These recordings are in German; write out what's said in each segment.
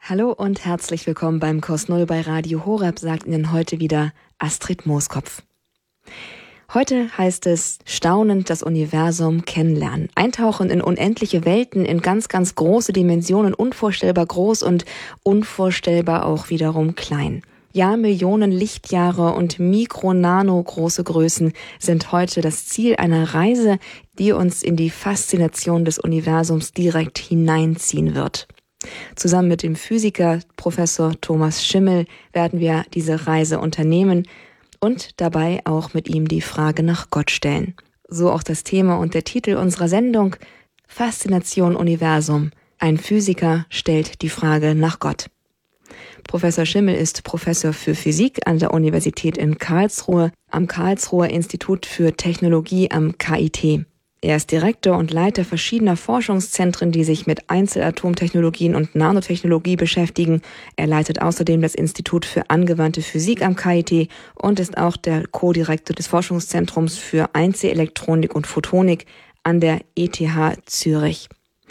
Hallo und herzlich willkommen beim Kurs Null bei Radio Horeb, sagt Ihnen heute wieder Astrid Mooskopf. Heute heißt es staunend das Universum kennenlernen, eintauchen in unendliche Welten, in ganz, ganz große Dimensionen, unvorstellbar groß und unvorstellbar auch wiederum klein. Ja, Millionen Lichtjahre und Mikro-Nano große Größen sind heute das Ziel einer Reise, die uns in die Faszination des Universums direkt hineinziehen wird. Zusammen mit dem Physiker Professor Thomas Schimmel werden wir diese Reise unternehmen und dabei auch mit ihm die Frage nach Gott stellen. So auch das Thema und der Titel unserer Sendung: Faszination Universum. Ein Physiker stellt die Frage nach Gott. Professor Schimmel ist Professor für Physik an der Universität in Karlsruhe, am Karlsruher Institut für Technologie am KIT. Er ist Direktor und Leiter verschiedener Forschungszentren, die sich mit Einzelatomtechnologien und Nanotechnologie beschäftigen. Er leitet außerdem das Institut für angewandte Physik am KIT und ist auch der Co-Direktor des Forschungszentrums für Einzelelektronik und Photonik an der ETH Zürich.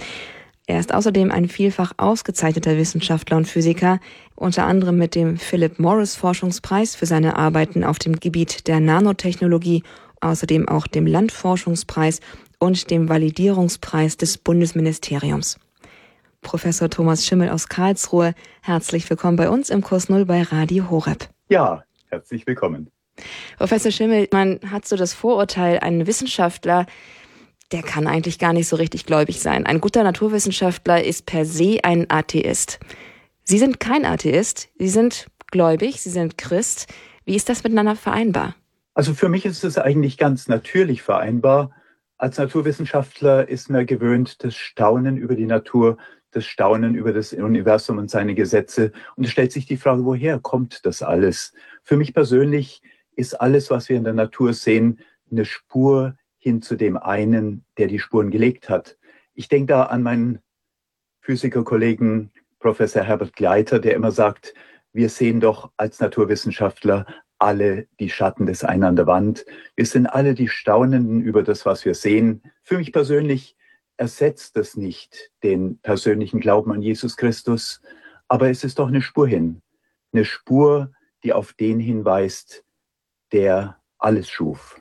Er ist außerdem ein vielfach ausgezeichneter Wissenschaftler und Physiker, unter anderem mit dem Philip Morris Forschungspreis für seine Arbeiten auf dem Gebiet der Nanotechnologie, außerdem auch dem Landforschungspreis und dem Validierungspreis des Bundesministeriums. Professor Thomas Schimmel aus Karlsruhe, herzlich willkommen bei uns im Kurs Null bei Radio Horeb. Ja, herzlich willkommen. Professor Schimmel, man hat so das Vorurteil, ein Wissenschaftler, der kann eigentlich gar nicht so richtig gläubig sein. Ein guter Naturwissenschaftler ist per se ein Atheist. Sie sind kein Atheist, Sie sind gläubig, Sie sind Christ. Wie ist das miteinander vereinbar? Also für mich ist es eigentlich ganz natürlich vereinbar. Als Naturwissenschaftler ist man gewöhnt, das Staunen über die Natur, das Staunen über das Universum und seine Gesetze. Und es stellt sich die Frage, woher kommt das alles? Für mich persönlich ist alles, was wir in der Natur sehen, eine Spur hin zu dem einen, der die Spuren gelegt hat. Ich denke da an meinen Physikerkollegen Professor Herbert Gleiter, der immer sagt, wir sehen doch als Naturwissenschaftler alle die Schatten des einen an der Wand. Wir sind alle die Staunenden über das, was wir sehen. Für mich persönlich ersetzt das nicht den persönlichen Glauben an Jesus Christus, aber es ist doch eine Spur hin. Eine Spur, die auf den hinweist, der alles schuf.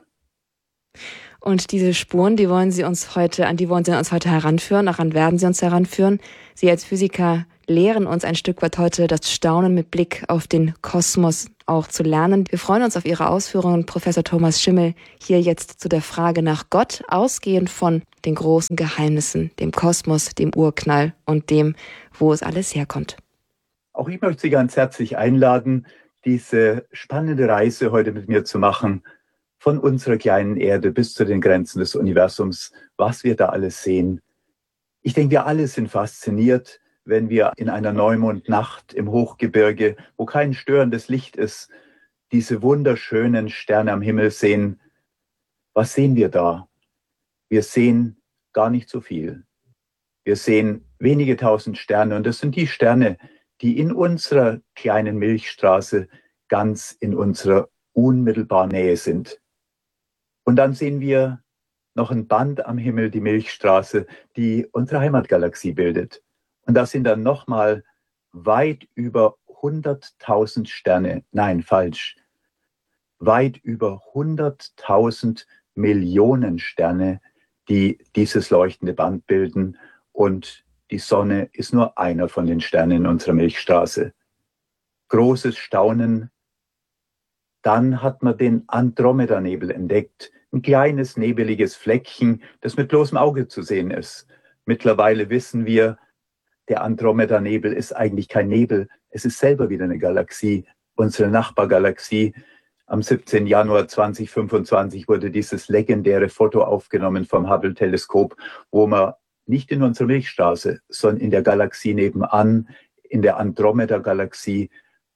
Und diese Spuren, an die wollen Sie uns heute heranführen, daran werden Sie uns heranführen. Sie als Physiker lehren uns ein Stück weit heute das Staunen mit Blick auf den Kosmos auch zu lernen. Wir freuen uns auf Ihre Ausführungen, Professor Thomas Schimmel, hier jetzt zu der Frage nach Gott, ausgehend von den großen Geheimnissen, dem Kosmos, dem Urknall und dem, wo es alles herkommt. Auch ich möchte Sie ganz herzlich einladen, diese spannende Reise heute mit mir zu machen, von unserer kleinen Erde bis zu den Grenzen des Universums, was wir da alles sehen. Ich denke, wir alle sind fasziniert, wenn wir in einer Neumondnacht im Hochgebirge, wo kein störendes Licht ist, diese wunderschönen Sterne am Himmel sehen. Was sehen wir da? Wir sehen gar nicht so viel. Wir sehen wenige tausend Sterne und das sind die Sterne, die in unserer kleinen Milchstraße ganz in unserer unmittelbaren Nähe sind. Und dann sehen wir noch ein Band am Himmel, die Milchstraße, die unsere Heimatgalaxie bildet. Und das sind dann nochmal weit über 100.000 Sterne. Nein, falsch. Weit über 100.000 Millionen Sterne, die dieses leuchtende Band bilden. Und die Sonne ist nur einer von den Sternen in unserer Milchstraße. Großes Staunen. Dann hat man den Andromeda-Nebel entdeckt. Ein kleines, nebeliges Fleckchen, das mit bloßem Auge zu sehen ist. Mittlerweile wissen wir, der Andromeda-Nebel ist eigentlich kein Nebel. Es ist selber wieder eine Galaxie, unsere Nachbargalaxie. Am 17. Januar 2025 wurde dieses legendäre Foto aufgenommen vom Hubble-Teleskop, wo man nicht in unserer Milchstraße, sondern in der Galaxie nebenan, in der Andromeda-Galaxie,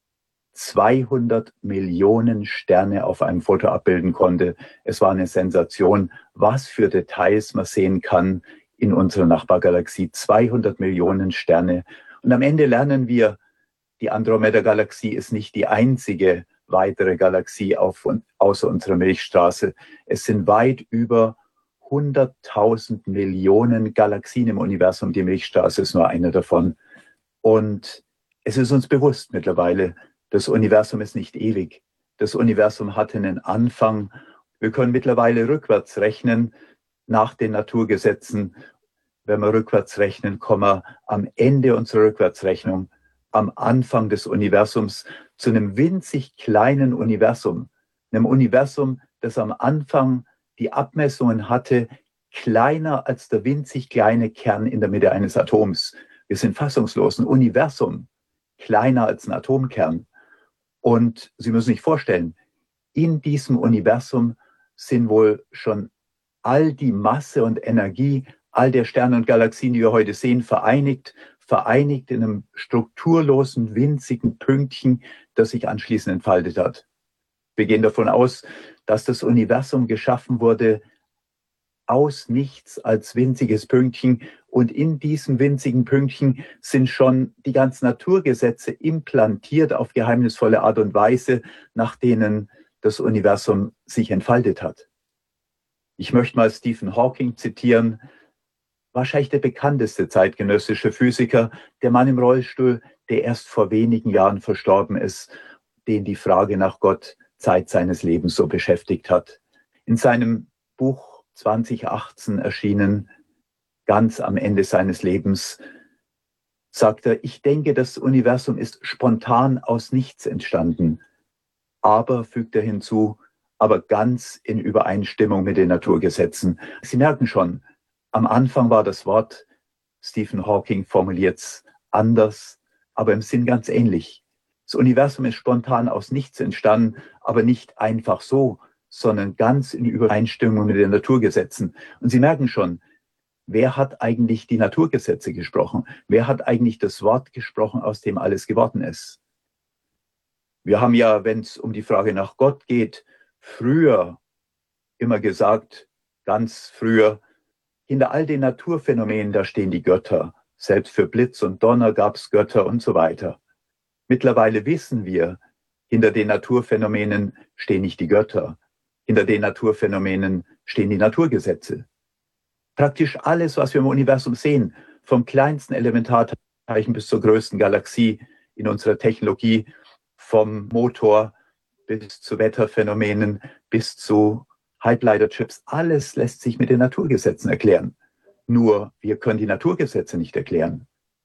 200 Millionen Sterne auf einem Foto abbilden konnte. Es war eine Sensation, was für Details man sehen kann in unserer Nachbargalaxie. 200 Millionen Sterne. Und am Ende lernen wir, die Andromeda-Galaxie ist nicht die einzige weitere Galaxie außer unserer Milchstraße. Es sind weit über 100.000 Millionen Galaxien im Universum. Die Milchstraße ist nur eine davon. Und Es ist uns bewusst mittlerweile, das Universum ist nicht ewig. Das Universum hatte einen Anfang. Wir können mittlerweile rückwärts rechnen nach den Naturgesetzen. Wenn wir rückwärts rechnen, kommen wir am Ende unserer Rückwärtsrechnung, am Anfang des Universums, zu einem winzig kleinen Universum. Einem Universum, das am Anfang die Abmessungen hatte, kleiner als der winzig kleine Kern in der Mitte eines Atoms. Wir sind fassungslos. Ein Universum, kleiner als ein Atomkern. Und Sie müssen sich vorstellen, in diesem Universum sind wohl schon all die Masse und Energie, all der Sterne und Galaxien, die wir heute sehen, vereinigt in einem strukturlosen, winzigen Pünktchen, das sich anschließend entfaltet hat. Wir gehen davon aus, dass das Universum geschaffen wurde aus nichts als winziges Pünktchen. Und in diesem winzigen Pünktchen sind schon die ganzen Naturgesetze implantiert auf geheimnisvolle Art und Weise, nach denen das Universum sich entfaltet hat. Ich möchte mal Stephen Hawking zitieren, wahrscheinlich der bekannteste zeitgenössische Physiker, der Mann im Rollstuhl, der erst vor wenigen Jahren verstorben ist, den die Frage nach Gott Zeit seines Lebens so beschäftigt hat. In seinem Buch 2018 erschienen, ganz am Ende seines Lebens, sagt er, ich denke, das Universum ist spontan aus nichts entstanden. Aber, fügt er hinzu, aber ganz in Übereinstimmung mit den Naturgesetzen. Sie merken schon, am Anfang war das Wort, Stephen Hawking formuliert es anders, aber im Sinn ganz ähnlich. Das Universum ist spontan aus nichts entstanden, aber nicht einfach so, sondern ganz in Übereinstimmung mit den Naturgesetzen. Und Sie merken schon, wer hat eigentlich die Naturgesetze gesprochen? Wer hat eigentlich das Wort gesprochen, aus dem alles geworden ist? Wir haben ja, wenn es um die Frage nach Gott geht, früher immer gesagt, ganz früher, hinter all den Naturphänomenen, da stehen die Götter. Selbst für Blitz und Donner gab es Götter und so weiter. Mittlerweile wissen wir, hinter den Naturphänomenen stehen nicht die Götter. Hinter den Naturphänomenen stehen die Naturgesetze. Praktisch alles, was wir im Universum sehen, vom kleinsten Elementarteilchen bis zur größten Galaxie in unserer Technologie, vom Motor bis zu Wetterphänomenen, bis zu Halbleiterchips, alles lässt sich mit den Naturgesetzen erklären. Nur wir können die Naturgesetze nicht erklären.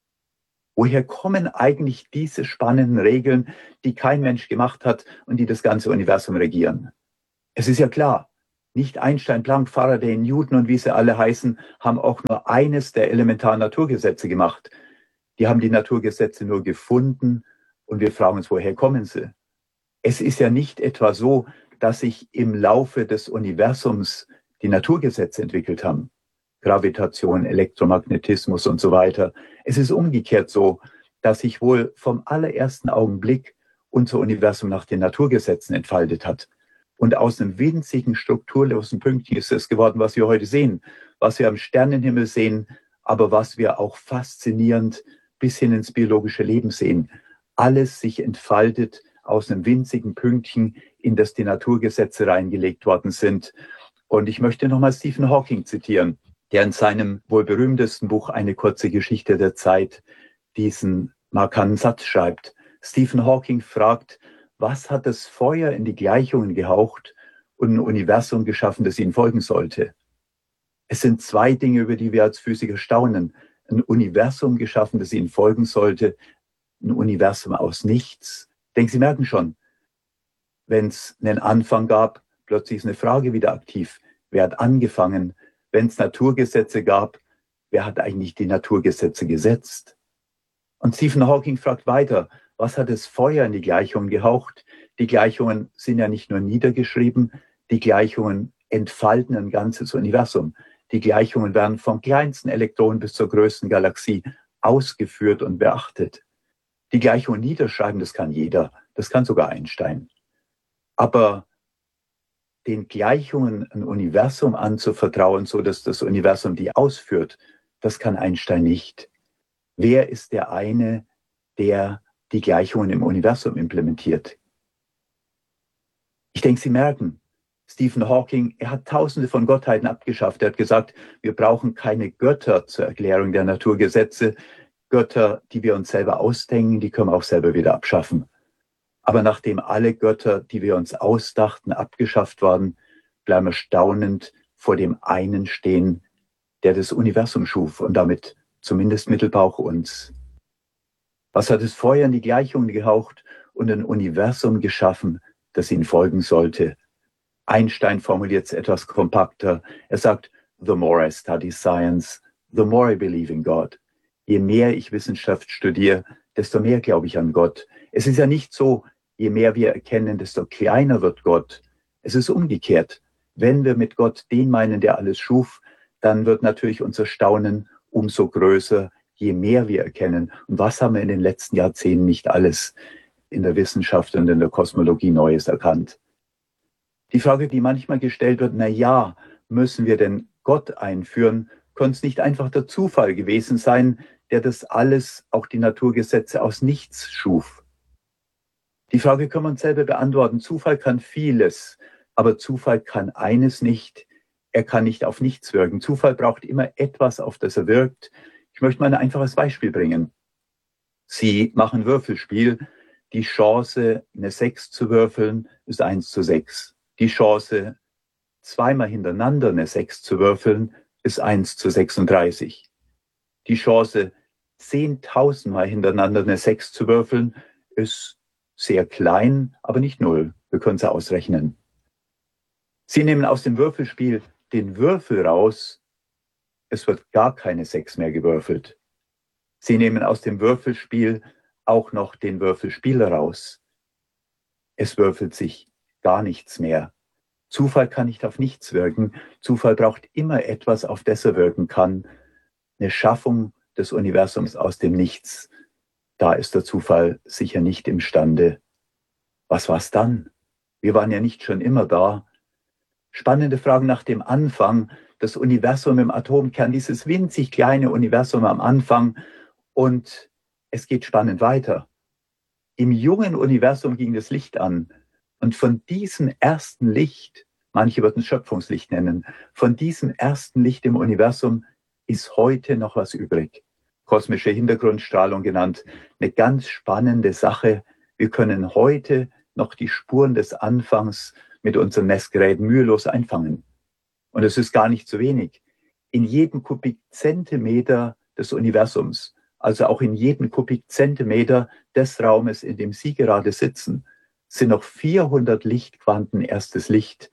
Woher kommen eigentlich diese spannenden Regeln, die kein Mensch gemacht hat und die das ganze Universum regieren? Es ist ja klar, nicht Einstein, Planck, Faraday, Newton und wie sie alle heißen, haben auch nur eines der elementaren Naturgesetze gemacht. Die haben die Naturgesetze nur gefunden und wir fragen uns, woher kommen sie? Es ist ja nicht etwa so, dass sich im Laufe des Universums die Naturgesetze entwickelt haben. Gravitation, Elektromagnetismus und so weiter. Es ist umgekehrt so, dass sich wohl vom allerersten Augenblick unser Universum nach den Naturgesetzen entfaltet hat. Und aus einem winzigen, strukturlosen Pünktchen ist es geworden, was wir heute sehen, was wir am Sternenhimmel sehen, aber was wir auch faszinierend bis hin ins biologische Leben sehen. Alles sich entfaltet aus einem winzigen Pünktchen, in das die Naturgesetze reingelegt worden sind. Und ich möchte nochmal Stephen Hawking zitieren, der in seinem wohl berühmtesten Buch Eine kurze Geschichte der Zeit diesen markanten Satz schreibt. Stephen Hawking fragt, was hat das Feuer in die Gleichungen gehaucht und ein Universum geschaffen, das ihnen folgen sollte? Es sind zwei Dinge, über die wir als Physiker staunen. Ein Universum geschaffen, das ihnen folgen sollte, ein Universum aus nichts. Ich denke, Sie merken schon, wenn es einen Anfang gab, plötzlich ist eine Frage wieder aktiv. Wer hat angefangen? Wenn es Naturgesetze gab, wer hat eigentlich die Naturgesetze gesetzt? Und Stephen Hawking fragt weiter, was hat das Feuer in die Gleichungen gehaucht? Die Gleichungen sind ja nicht nur niedergeschrieben, die Gleichungen entfalten ein ganzes Universum. Die Gleichungen werden vom kleinsten Elektron bis zur größten Galaxie ausgeführt und beachtet. Die Gleichungen niederschreiben, das kann jeder, das kann sogar Einstein. Aber den Gleichungen ein Universum anzuvertrauen, so dass das Universum die ausführt, das kann Einstein nicht. Wer ist der eine, der die Gleichungen im Universum implementiert? Ich denke, Sie merken, Stephen Hawking, er hat Tausende von Gottheiten abgeschafft. Er hat gesagt, wir brauchen keine Götter zur Erklärung der Naturgesetze. Götter, die wir uns selber ausdenken, die können wir auch selber wieder abschaffen. Aber nachdem alle Götter, die wir uns ausdachten, abgeschafft waren, bleiben wir staunend vor dem einen stehen, der das Universum schuf und damit zumindest mittelbar auch uns. Was hat es Feuer in die Gleichung gehaucht und ein Universum geschaffen, das ihnen folgen sollte? Einstein formuliert es etwas kompakter. Er sagt, the more I study science, the more I believe in God. Je mehr ich Wissenschaft studiere, desto mehr glaube ich an Gott. Es ist ja nicht so, je mehr wir erkennen, desto kleiner wird Gott. Es ist umgekehrt. Wenn wir mit Gott den meinen, der alles schuf, dann wird natürlich unser Staunen umso größer, je mehr wir erkennen. Und was haben wir in den letzten Jahrzehnten nicht alles in der Wissenschaft und in der Kosmologie Neues erkannt? Die Frage, die manchmal gestellt wird, na ja, müssen wir denn Gott einführen? Könnte es nicht einfach der Zufall gewesen sein, der das alles, auch die Naturgesetze, aus nichts schuf? Die Frage können wir uns selber beantworten. Zufall kann vieles, aber Zufall kann eines nicht. Er kann nicht auf nichts wirken. Zufall braucht immer etwas, auf das er wirkt. Ich möchte mal ein einfaches Beispiel bringen. Sie machen Würfelspiel. Die Chance, eine 6 zu würfeln, ist 1:6. Die Chance, zweimal hintereinander eine 6 zu würfeln, ist 1:36. Die Chance, 10.000 Mal hintereinander eine 6 zu würfeln, ist sehr klein, aber nicht 0. Wir können es ausrechnen. Sie nehmen aus dem Würfelspiel den Würfel raus, es wird gar keine 6 mehr gewürfelt. Sie nehmen aus dem Würfelspiel auch noch den Würfelspieler raus. Es würfelt sich gar nichts mehr. Zufall kann nicht auf nichts wirken. Zufall braucht immer etwas, auf das er wirken kann. Eine Schaffung des Universums aus dem Nichts. Da ist der Zufall sicher nicht imstande. Was war's dann? Wir waren ja nicht schon immer da. Spannende Fragen nach dem Anfang. Das Universum im Atomkern, dieses winzig kleine Universum am Anfang. Und es geht spannend weiter. Im jungen Universum ging das Licht an. Und von diesem ersten Licht, manche würden es Schöpfungslicht nennen, von diesem ersten Licht im Universum ist heute noch was übrig. Kosmische Hintergrundstrahlung genannt. Eine ganz spannende Sache. Wir können heute noch die Spuren des Anfangs mit unseren Messgeräten mühelos einfangen. Und es ist gar nicht so wenig. In jedem Kubikzentimeter des Universums, also auch in jedem Kubikzentimeter des Raumes, in dem Sie gerade sitzen, sind noch 400 Lichtquanten erstes Licht.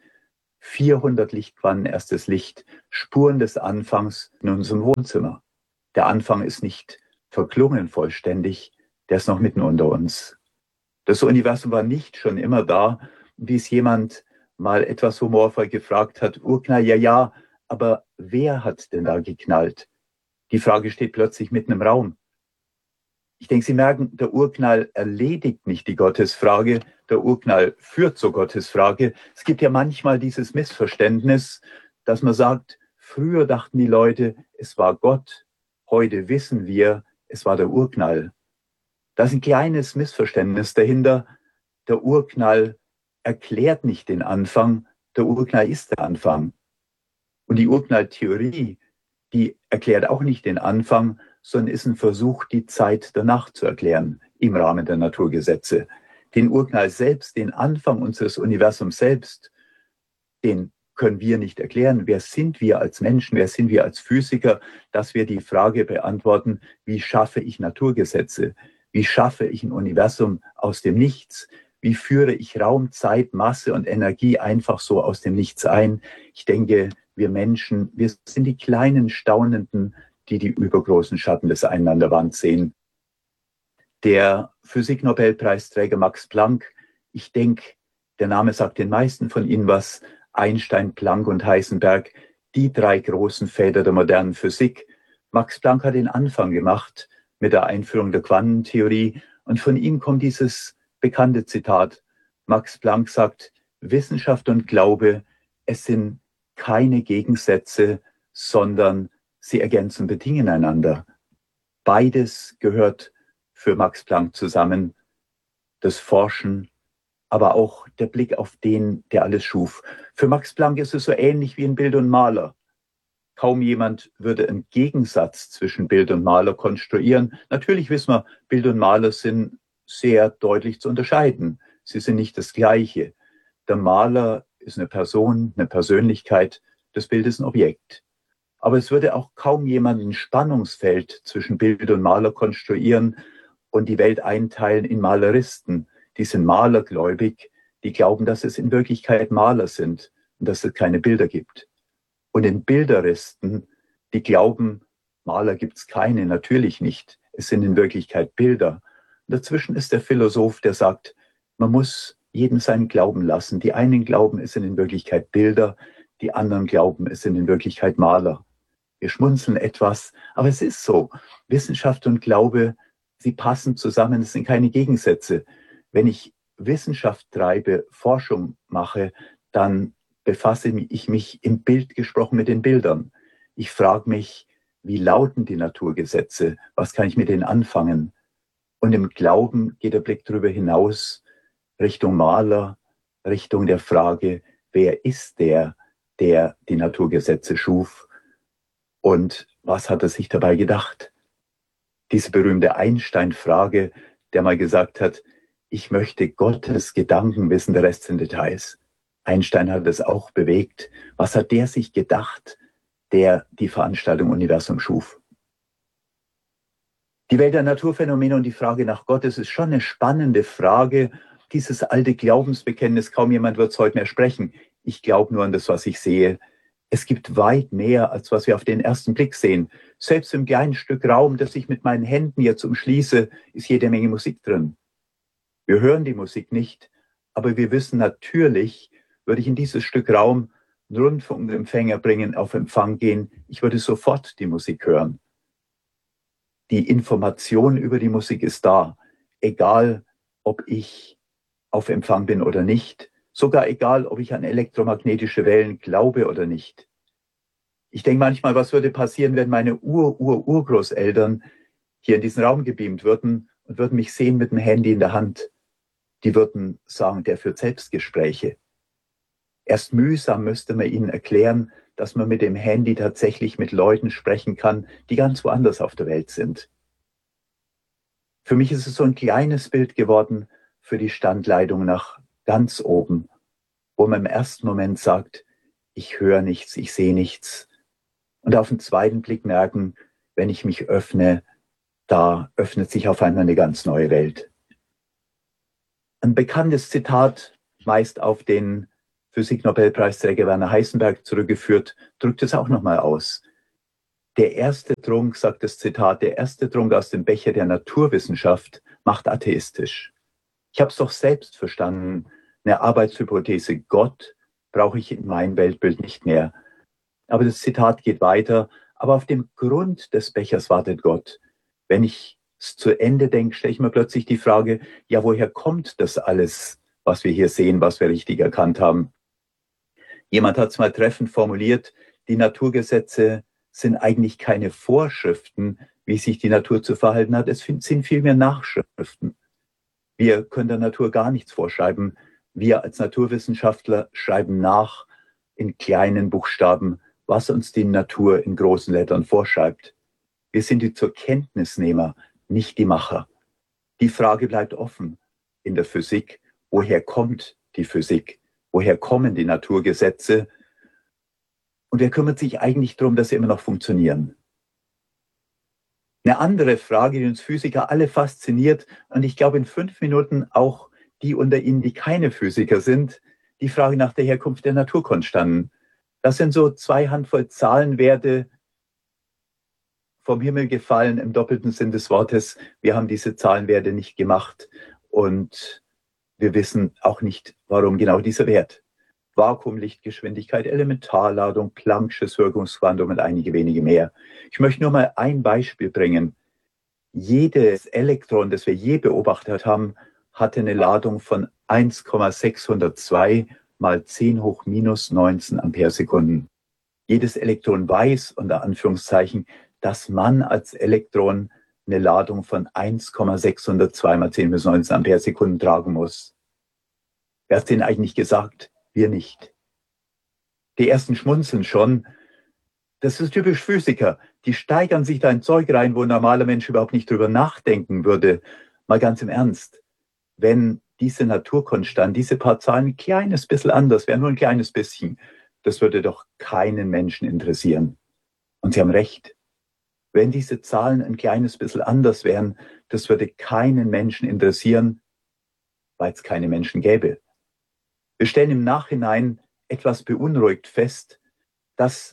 400 Lichtquanten erstes Licht. Spuren des Anfangs in unserem Wohnzimmer. Der Anfang ist nicht verklungen vollständig, der ist noch mitten unter uns. Das Universum war nicht schon immer da, wie es jemand mal etwas humorvoll gefragt hat, Urknall, ja, aber wer hat denn da geknallt? Die Frage steht plötzlich mitten im Raum. Ich denke, Sie merken, der Urknall erledigt nicht die Gottesfrage, der Urknall führt zur Gottesfrage. Es gibt ja manchmal dieses Missverständnis, dass man sagt, früher dachten die Leute, es war Gott, heute wissen wir, es war der Urknall. Da ist ein kleines Missverständnis dahinter. Der Urknall erklärt nicht den Anfang, der Urknall ist der Anfang. Und die Urknalltheorie, die erklärt auch nicht den Anfang, sondern ist ein Versuch, die Zeit danach zu erklären, im Rahmen der Naturgesetze. Den Urknall selbst, den Anfang unseres Universums selbst, den können wir nicht erklären. Wer sind wir als Menschen, wer sind wir als Physiker, dass wir die Frage beantworten, wie schaffe ich Naturgesetze? Wie schaffe ich ein Universum aus dem Nichts? Wie führe ich Raum, Zeit, Masse und Energie einfach so aus dem Nichts ein? Ich denke, wir Menschen, wir sind die kleinen Staunenden, die die übergroßen Schatten des Einen an der Wand sehen. Der Physik-Nobelpreisträger Max Planck, ich denke, der Name sagt den meisten von Ihnen was, Einstein, Planck und Heisenberg, die 3 großen Väter der modernen Physik. Max Planck hat den Anfang gemacht mit der Einführung der Quantentheorie und von ihm kommt dieses bekannte Zitat. Max Planck sagt, Wissenschaft und Glaube, es sind keine Gegensätze, sondern sie ergänzen, bedingen einander. Beides gehört für Max Planck zusammen. Das Forschen, aber auch der Blick auf den, der alles schuf. Für Max Planck ist es so ähnlich wie ein Bild und Maler. Kaum jemand würde einen Gegensatz zwischen Bild und Maler konstruieren. Natürlich wissen wir, Bild und Maler sind sehr deutlich zu unterscheiden. Sie sind nicht das Gleiche. Der Maler ist eine Person, eine Persönlichkeit, das Bild ist ein Objekt. Aber es würde auch kaum jemand ein Spannungsfeld zwischen Bild und Maler konstruieren und die Welt einteilen in Maleristen. Die sind malergläubig, die glauben, dass es in Wirklichkeit Maler sind und dass es keine Bilder gibt. Und in Bilderisten, die glauben, Maler gibt es keine, natürlich nicht. Es sind in Wirklichkeit Bilder. Und dazwischen ist der Philosoph, der sagt, man muss jedem seinen Glauben lassen. Die einen glauben, es sind in Wirklichkeit Bilder, die anderen glauben, es sind in Wirklichkeit Maler. Wir schmunzeln etwas, aber es ist so. Wissenschaft und Glaube, sie passen zusammen, es sind keine Gegensätze. Wenn ich Wissenschaft treibe, Forschung mache, dann befasse ich mich im Bild gesprochen mit den Bildern. Ich frage mich, wie lauten die Naturgesetze? Was kann ich mit denen anfangen? Und im Glauben geht der Blick darüber hinaus, Richtung Maler, Richtung der Frage, wer ist der die Naturgesetze schuf? Und was hat er sich dabei gedacht? Diese berühmte Einstein-Frage, der mal gesagt hat, ich möchte Gottes Gedanken wissen, der Rest sind Details. Einstein hat es auch bewegt. Was hat der sich gedacht, der die Veranstaltung Universum schuf? Die Welt der Naturphänomene und die Frage nach Gott, das ist schon eine spannende Frage. Dieses alte Glaubensbekenntnis, kaum jemand wird es heute mehr sprechen. Ich glaube nur an das, was ich sehe. Es gibt weit mehr, als was wir auf den ersten Blick sehen. Selbst im kleinen Stück Raum, das ich mit meinen Händen jetzt umschließe, ist jede Menge Musik drin. Wir hören die Musik nicht, aber wir wissen natürlich, würde ich in dieses Stück Raum einen Rundfunkempfänger bringen, auf Empfang gehen, ich würde sofort die Musik hören. Die Information über die Musik ist da, egal ob ich auf Empfang bin oder nicht, sogar egal, ob ich an elektromagnetische Wellen glaube oder nicht. Ich denke manchmal, was würde passieren, wenn meine Urgroßeltern hier in diesen Raum gebeamt würden und würden mich sehen mit dem Handy in der Hand. Die würden sagen, der führt Selbstgespräche. Erst mühsam müsste man ihnen erklären, dass man mit dem Handy tatsächlich mit Leuten sprechen kann, die ganz woanders auf der Welt sind. Für mich ist es so ein kleines Bild geworden für die Standleitung nach ganz oben, wo man im ersten Moment sagt, ich höre nichts, ich sehe nichts. Und auf den zweiten Blick merken, wenn ich mich öffne, da öffnet sich auf einmal eine ganz neue Welt. Ein bekanntes Zitat, meist auf den Physiknobelpreisträger Werner Heisenberg zurückgeführt, drückt es auch nochmal aus. Der erste Trunk, sagt das Zitat, der erste Trunk aus dem Becher der Naturwissenschaft macht atheistisch. Ich habe es doch selbst verstanden, eine Arbeitshypothese Gott brauche ich in mein Weltbild nicht mehr. Aber das Zitat geht weiter, aber auf dem Grund des Bechers wartet Gott. Wenn ich es zu Ende denke, stelle ich mir plötzlich die Frage, ja, woher kommt das alles, was wir hier sehen, was wir richtig erkannt haben? Jemand hat es mal treffend formuliert, die Naturgesetze sind eigentlich keine Vorschriften, wie sich die Natur zu verhalten hat. Es sind vielmehr Nachschriften. Wir können der Natur gar nichts vorschreiben. Wir als Naturwissenschaftler schreiben nach in kleinen Buchstaben, was uns die Natur in großen Lettern vorschreibt. Wir sind die zur Kenntnisnehmer, nicht die Macher. Die Frage bleibt offen in der Physik. Woher kommt die Physik? Woher kommen die Naturgesetze? Und wer kümmert sich eigentlich darum, dass sie immer noch funktionieren? Eine andere Frage, die uns Physiker alle fasziniert, und ich glaube in 5 Minuten auch die unter Ihnen, die keine Physiker sind, die Frage nach der Herkunft der Naturkonstanten. Das sind so 2 Handvoll Zahlenwerte vom Himmel gefallen im doppelten Sinn des Wortes. Wir haben diese Zahlenwerte nicht gemacht und wir wissen auch nicht, warum genau dieser Wert. Vakuumlichtgeschwindigkeit, Elementarladung, Planck'sches Wirkungsquantum und einige wenige mehr. Ich möchte nur mal ein Beispiel bringen. Jedes Elektron, das wir je beobachtet haben, hatte eine Ladung von 1,602 mal 10 hoch minus 19 Amperesekunden. Jedes Elektron weiß, unter Anführungszeichen, dass man als Elektron eine Ladung von 1,602 mal 10 bis 19 Amperesekunden tragen muss. Wer hat es denen eigentlich gesagt? Wir nicht. Die ersten schmunzeln schon. Das ist typisch Physiker. Die steigern sich da in Zeug rein, wo ein normaler Mensch überhaupt nicht drüber nachdenken würde. Mal ganz im Ernst. Wenn diese Naturkonstant, diese paar Zahlen ein kleines bisschen anders wären, nur ein kleines bisschen, das würde doch keinen Menschen interessieren. Und Sie haben recht. Wenn diese Zahlen ein kleines bisschen anders wären, das würde keinen Menschen interessieren, weil es keine Menschen gäbe. Wir stellen im Nachhinein etwas beunruhigt fest, dass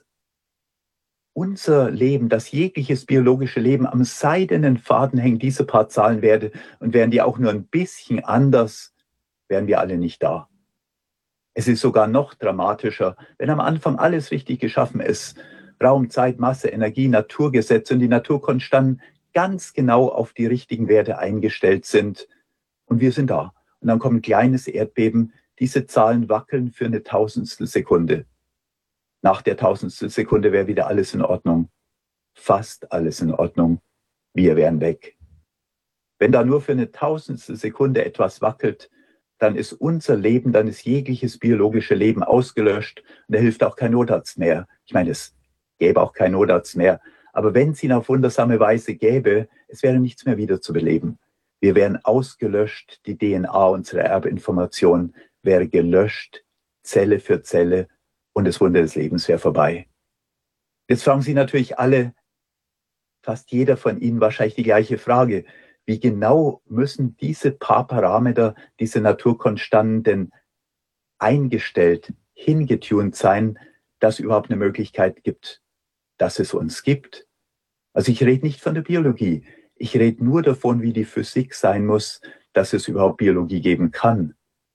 unser Leben, dass jegliches biologische Leben am seidenen Faden hängt, diese paar Zahlen werde, und wären die auch nur ein bisschen anders, wären wir alle nicht da. Es ist sogar noch dramatischer, wenn am Anfang alles richtig geschaffen ist. Raum, Zeit, Masse, Energie, Naturgesetze und die Naturkonstanten ganz genau auf die richtigen Werte eingestellt sind. Und wir sind da. Und dann kommt ein kleines Erdbeben. Diese Zahlen wackeln für eine Tausendstel Sekunde. Nach der Tausendstel Sekunde wäre wieder alles in Ordnung. Fast alles in Ordnung. Wir wären weg. Wenn da nur für eine Tausendstel Sekunde etwas wackelt, dann ist unser Leben, dann ist jegliches biologische Leben ausgelöscht und da hilft auch kein Notarzt mehr. Ich meine, es gäbe auch keinen Notarzt mehr. Aber wenn es ihn auf wundersame Weise gäbe, es wäre nichts mehr wiederzubeleben. Wir wären ausgelöscht, die DNA unserer Erbinformation wäre gelöscht, Zelle für Zelle, und das Wunder des Lebens wäre vorbei. Jetzt fragen Sie natürlich alle, fast jeder von Ihnen wahrscheinlich die gleiche Frage. Wie genau müssen diese paar Parameter, diese Naturkonstanten denn eingestellt, hingetunt sein, dass es überhaupt eine Möglichkeit gibt, dass es uns gibt? Also ich rede nicht von der Biologie. Ich rede nur davon, wie die Physik sein muss, dass es überhaupt Biologie geben kann.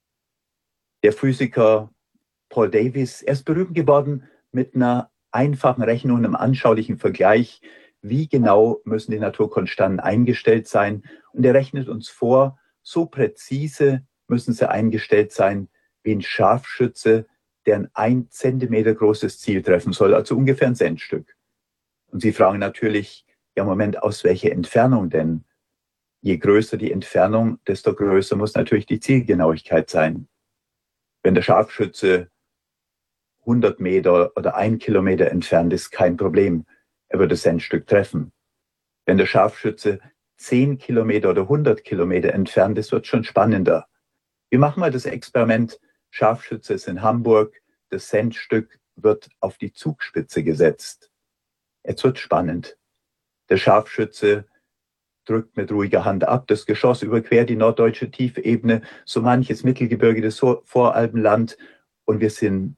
Der Physiker Paul Davies, er ist berühmt geworden mit einer einfachen Rechnung, einem anschaulichen Vergleich, wie genau müssen die Naturkonstanten eingestellt sein. Und er rechnet uns vor, so präzise müssen sie eingestellt sein, wie ein Scharfschütze, der ein 1 Zentimeter großes Ziel treffen soll, also ungefähr ein Centstück. Und Sie fragen natürlich, ja Moment, aus welcher Entfernung denn? Je größer die Entfernung, desto größer muss natürlich die Zielgenauigkeit sein. Wenn der Scharfschütze 100 Meter oder 1 Kilometer entfernt ist, kein Problem. Er würde das Centstück treffen. Wenn der Scharfschütze 10 Kilometer oder 100 Kilometer entfernt ist, wird es schon spannender. Wir machen mal das Experiment. Scharfschütze ist in Hamburg. Das Centstück wird auf die Zugspitze gesetzt. Jetzt wird spannend. Der Scharfschütze drückt mit ruhiger Hand ab. Das Geschoss überquert die norddeutsche Tiefebene, so manches Mittelgebirge des Voralpenland. Und wir sind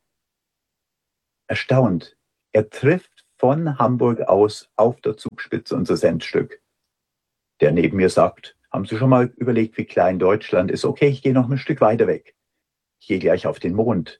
erstaunt. Er trifft von Hamburg aus auf der Zugspitze unser Centstück. Der neben mir sagt, haben Sie schon mal überlegt, wie klein Deutschland ist? Okay, ich gehe noch ein Stück weiter weg. Ich gehe gleich auf den Mond.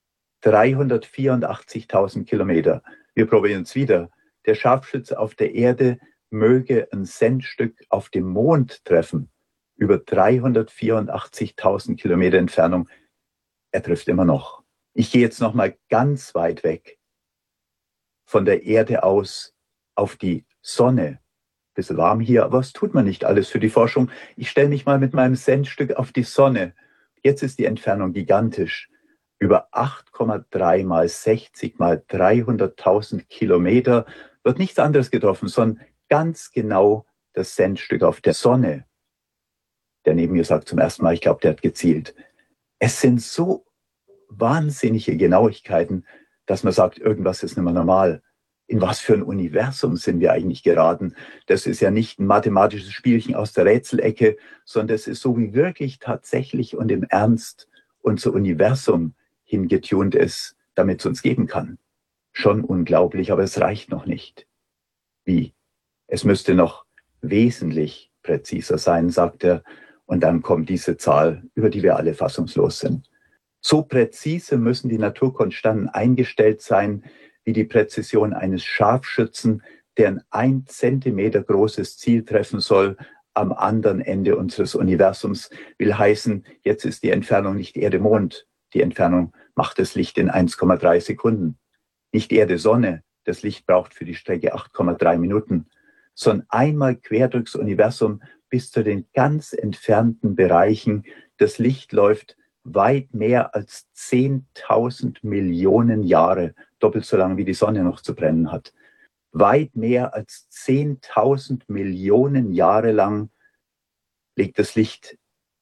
384.000 Kilometer. Wir probieren es wieder. Der Scharfschütze auf der Erde möge ein Centstück auf dem Mond treffen. Über 384.000 Kilometer Entfernung. Er trifft immer noch. Ich gehe jetzt noch mal ganz weit weg. Von der Erde aus auf die Sonne. Bisschen warm hier, aber was tut man nicht alles für die Forschung? Ich stelle mich mal mit meinem Centstück auf die Sonne. Jetzt ist die Entfernung gigantisch. Über 8,3 mal 60 mal 300.000 Kilometer wird nichts anderes getroffen, sondern ganz genau das Centstück auf der Sonne. Der neben mir sagt zum ersten Mal, ich glaube, der hat gezielt. Es sind so wahnsinnige Genauigkeiten, dass man sagt, irgendwas ist nicht mehr normal. In was für ein Universum sind wir eigentlich geraten? Das ist ja nicht ein mathematisches Spielchen aus der Rätselecke, sondern das ist so, wie wirklich tatsächlich und im Ernst unser Universum hingetunt ist, damit es uns geben kann. Schon unglaublich, aber es reicht noch nicht. Wie? Es müsste noch wesentlich präziser sein, sagt er. Und dann kommt diese Zahl, über die wir alle fassungslos sind. So präzise müssen die Naturkonstanten eingestellt sein, wie die Präzision eines Scharfschützen, der ein 1 Zentimeter großes Ziel treffen soll, am anderen Ende unseres Universums. Will heißen, jetzt ist die Entfernung nicht Erde-Mond. Die Entfernung macht das Licht in 1,3 Sekunden. Nicht Erde-Sonne. Das Licht braucht für die Strecke 8,3 Minuten. Sondern einmal quer durchs Universum bis zu den ganz entfernten Bereichen. Das Licht läuft weit mehr als 10.000 Millionen Jahre, doppelt so lange wie die Sonne noch zu brennen hat, weit mehr als 10.000 Millionen Jahre lang legt das Licht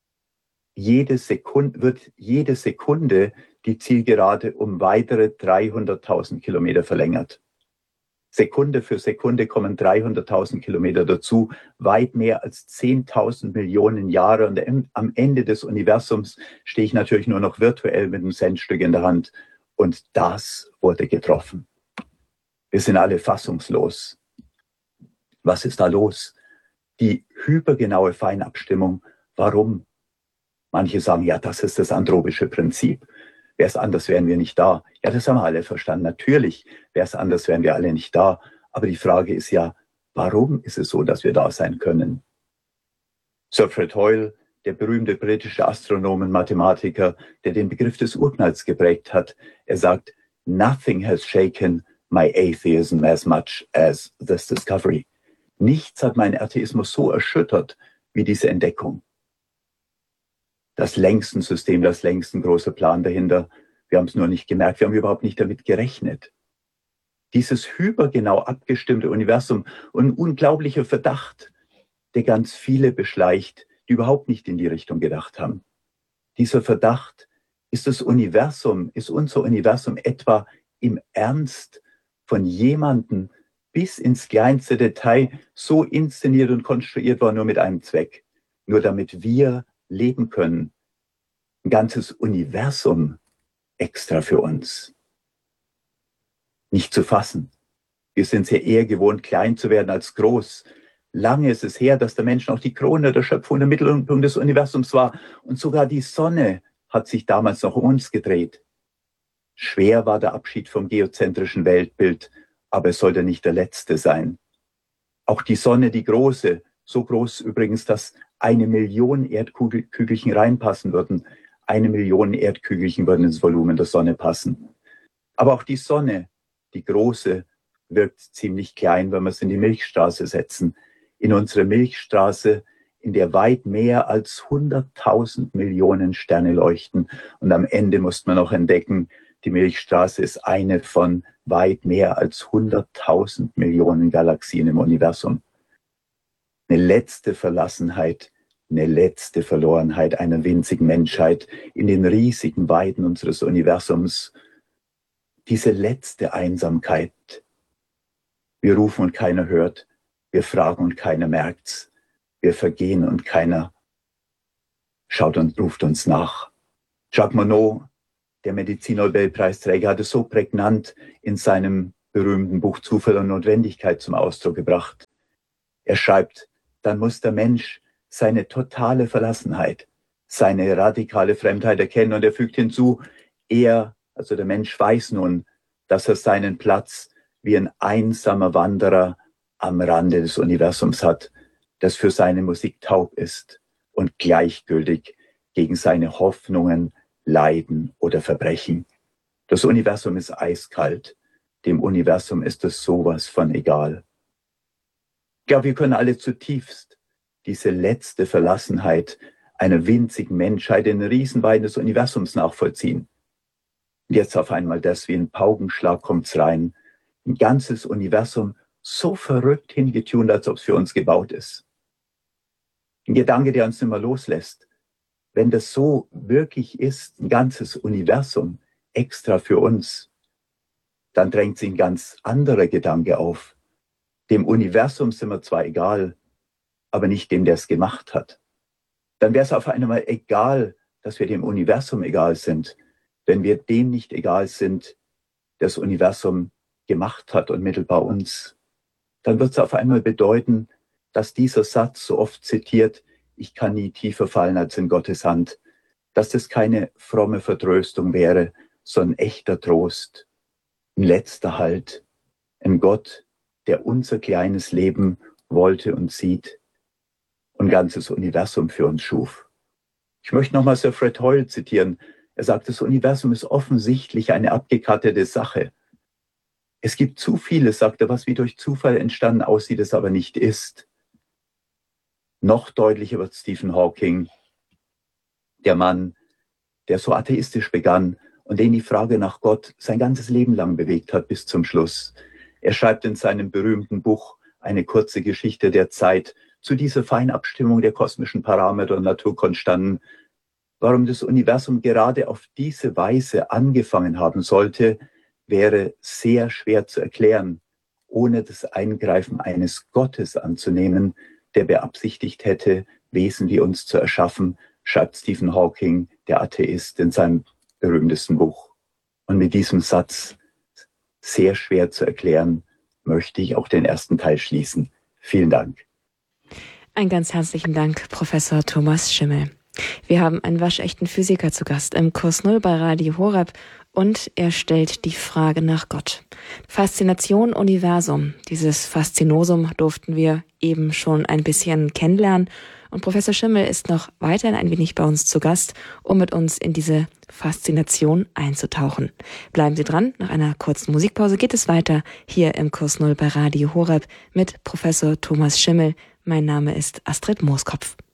wird jede Sekunde die Zielgerade um weitere 300.000 Kilometer verlängert. Sekunde für Sekunde kommen 300.000 Kilometer dazu, weit mehr als 10.000 Millionen Jahre. Und am Ende des Universums stehe ich natürlich nur noch virtuell mit einem Centstück in der Hand. Und das wurde getroffen. Wir sind alle fassungslos. Was ist da los? Die hypergenaue Feinabstimmung. Warum? Manche sagen, ja, das ist das andropische Prinzip. Wäre es anders, wären wir nicht da. Ja, das haben wir alle verstanden. Natürlich wäre es anders, wären wir alle nicht da. Aber die Frage ist ja, warum ist es so, dass wir da sein können? Sir Fred Hoyle, der berühmte britische Astronom und Mathematiker, der den Begriff des Urknalls geprägt hat, er sagt, nothing has shaken my atheism as much as this discovery. Nichts hat meinen Atheismus so erschüttert wie diese Entdeckung. Das Längsten-System, das längsten große Plan dahinter. Wir haben es nur nicht gemerkt, wir haben überhaupt nicht damit gerechnet. Dieses hypergenau abgestimmte Universum und ein unglaublicher Verdacht, der ganz viele beschleicht, die überhaupt nicht in die Richtung gedacht haben. Dieser Verdacht, ist unser Universum etwa im Ernst von jemandem bis ins kleinste Detail so inszeniert und konstruiert worden, nur mit einem Zweck, nur damit wir leben können. Ein ganzes Universum extra für uns. Nicht zu fassen. Wir sind es ja eher gewohnt, klein zu werden als groß. Lange ist es her, dass der Mensch noch die Krone der Schöpfung, der Mittelpunkt des Universums war. Und sogar die Sonne hat sich damals noch um uns gedreht. Schwer war der Abschied vom geozentrischen Weltbild, aber es sollte nicht der letzte sein. Auch die Sonne, die große, so groß übrigens, dass 1 Million Erdkügelchen reinpassen würden. 1 Million Erdkügelchen würden ins Volumen der Sonne passen. Aber auch die Sonne, die große, wirkt ziemlich klein, wenn wir es in die Milchstraße setzen. In unsere Milchstraße, in der weit mehr als 100.000 Millionen Sterne leuchten. Und am Ende musste man noch entdecken, die Milchstraße ist eine von weit mehr als 100.000 Millionen Galaxien im Universum. Eine letzte Verlassenheit, eine letzte Verlorenheit einer winzigen Menschheit in den riesigen Weiten unseres Universums. Diese letzte Einsamkeit. Wir rufen und keiner hört. Wir fragen und keiner merkt's. Wir vergehen und keiner schaut und ruft uns nach. Jacques Monod, der Medizin-Nobelpreisträger, hat es so prägnant in seinem berühmten Buch Zufall und Notwendigkeit zum Ausdruck gebracht. Er schreibt, dann muss der Mensch seine totale Verlassenheit, seine radikale Fremdheit erkennen. Und er fügt hinzu, also der Mensch weiß nun, dass er seinen Platz wie ein einsamer Wanderer am Rande des Universums hat, das für seine Musik taub ist und gleichgültig gegen seine Hoffnungen, Leiden oder Verbrechen. Das Universum ist eiskalt. Dem Universum ist es sowas von egal. Ich glaube, wir können alle zutiefst diese letzte Verlassenheit einer winzigen Menschheit in den Riesenweiten des Universums nachvollziehen. Und jetzt auf einmal das, wie ein Paukenschlag kommt's rein. Ein ganzes Universum so verrückt hingetunt, als ob es für uns gebaut ist. Ein Gedanke, der uns nicht mehr loslässt. Wenn das so wirklich ist, ein ganzes Universum extra für uns, dann drängt sich ein ganz anderer Gedanke auf. Dem Universum sind wir zwar egal, aber nicht dem, der es gemacht hat. Dann wäre es auf einmal egal, dass wir dem Universum egal sind, wenn wir dem nicht egal sind, der das Universum gemacht hat und mittelbar uns. Dann wird es auf einmal bedeuten, dass dieser Satz, so oft zitiert, ich kann nie tiefer fallen als in Gottes Hand, dass das keine fromme Vertröstung wäre, sondern echter Trost, ein letzter Halt, ein Gott, der unser kleines Leben wollte und sieht und ein ganzes Universum für uns schuf. Ich möchte nochmal Sir Fred Hoyle zitieren. Er sagt, das Universum ist offensichtlich eine abgekartete Sache. Es gibt zu vieles, sagt er, was wie durch Zufall entstanden aussieht, es aber nicht ist. Noch deutlicher wird Stephen Hawking, der Mann, der so atheistisch begann und den die Frage nach Gott sein ganzes Leben lang bewegt hat bis zum Schluss. Er schreibt in seinem berühmten Buch Eine kurze Geschichte der Zeit zu dieser Feinabstimmung der kosmischen Parameter und Naturkonstanten, warum das Universum gerade auf diese Weise angefangen haben sollte, wäre sehr schwer zu erklären, ohne das Eingreifen eines Gottes anzunehmen, der beabsichtigt hätte, Wesen wie uns zu erschaffen, schreibt Stephen Hawking, der Atheist, in seinem berühmtesten Buch. Und mit diesem Satz, sehr schwer zu erklären, möchte ich auch den ersten Teil schließen. Vielen Dank. Einen ganz herzlichen Dank, Professor Thomas Schimmel. Wir haben einen waschechten Physiker zu Gast im Kurs Null bei Radio Horeb und er stellt die Frage nach Gott. Faszination Universum, dieses Faszinosum durften wir eben schon ein bisschen kennenlernen und Professor Schimmel ist noch weiterhin ein wenig bei uns zu Gast, um mit uns in diese Faszination einzutauchen. Bleiben Sie dran, nach einer kurzen Musikpause geht es weiter hier im Kurs Null bei Radio Horeb mit Professor Thomas Schimmel. Mein Name ist Astrid Mooskopf.